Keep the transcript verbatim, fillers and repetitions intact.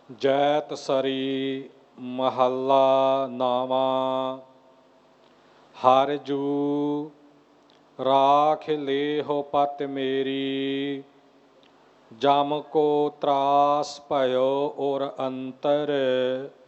ਜੈਤ ਸਰੀ ਮਹੱਲਾ ਨਾਵਾਂ। ਹਰਿ ਜੂ ਰਾਖ ਲੇਹੁ ਪਤ ਮੇਰੀ, ਜਮ ਕੋ ਤਰਾਸ ਭਇਓ ਔਰ ਅੰਤਰ।